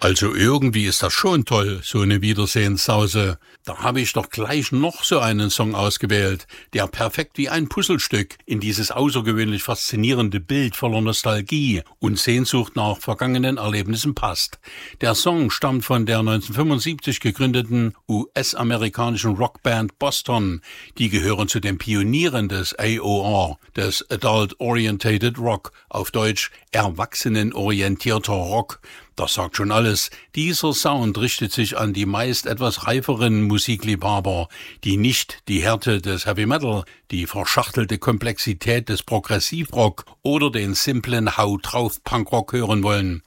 Also irgendwie ist das schon toll, so eine Wiedersehenssause. Da habe ich doch gleich noch so einen Song ausgewählt, der perfekt wie ein Puzzlestück in dieses außergewöhnlich faszinierende Bild voller Nostalgie und Sehnsucht nach vergangenen Erlebnissen passt. Der Song stammt von der 1975 gegründeten US-amerikanischen Rockband Boston. Die gehören zu den Pionieren des AOR, des Adult Orientated Rock, auf Deutsch erwachsenenorientierter Rock. Das sagt schon alles. Dieser Sound richtet sich an die meist etwas reiferen Musikliebhaber, die nicht die Härte des Heavy Metal, die verschachtelte Komplexität des Progressivrock oder den simplen Hau drauf Punkrock hören wollen.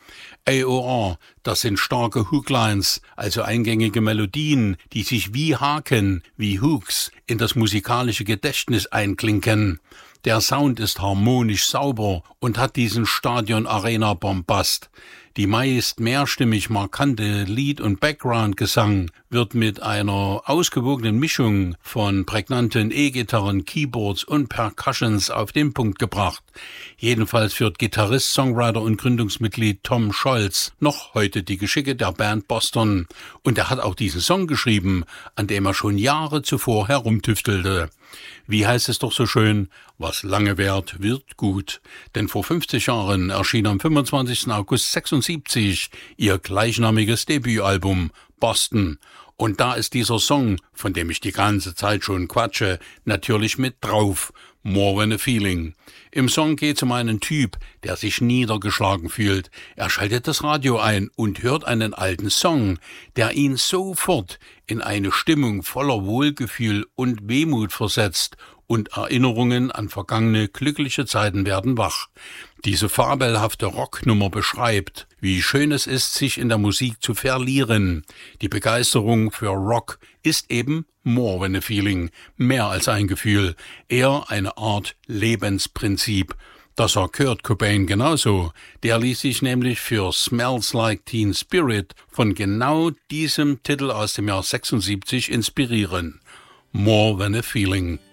AOR, das sind starke Hooklines, also eingängige Melodien, die sich wie Haken, wie Hooks in das musikalische Gedächtnis einklinken. Der Sound ist harmonisch sauber und hat diesen Stadion-Arena-Bombast. Die meist mehrstimmig markante Lead- und Background-Gesang wird mit einer ausgewogenen Mischung von prägnanten E-Gitarren, Keyboards und Percussions auf den Punkt gebracht. Jedenfalls führt Gitarrist, Songwriter und Gründungsmitglied Tom Scholz noch heute die Geschicke der Band Boston. Und er hat auch diesen Song geschrieben, an dem er schon Jahre zuvor herumtüftelte. Wie heißt es doch so schön, was lange währt, wird gut. Denn vor 50 Jahren erschien am 25. August 76 ihr gleichnamiges Debütalbum Boston. Und da ist dieser Song, von dem ich die ganze Zeit schon quatsche, natürlich mit drauf. More Than a Feeling. Im Song geht es um einen Typ, der sich niedergeschlagen fühlt. Er schaltet das Radio ein und hört einen alten Song, der ihn sofort in eine Stimmung voller Wohlgefühl und Wehmut versetzt und Erinnerungen an vergangene glückliche Zeiten werden wach. Diese fabelhafte Rocknummer beschreibt, wie schön es ist, sich in der Musik zu verlieren. Die Begeisterung für Rock ist eben more than a feeling, mehr als ein Gefühl, eher eine Art Lebensprinzip. Das sah Kurt Cobain genauso. Der ließ sich nämlich für Smells Like Teen Spirit von genau diesem Titel aus dem Jahr 76 inspirieren. More than a feeling.